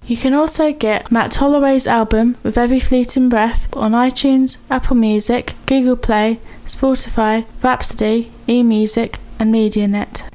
You can also get Matt Holloway's album With Every Fleeting Breath on iTunes, Apple Music, Google Play, Spotify, Rhapsody, eMusic and MediaNet.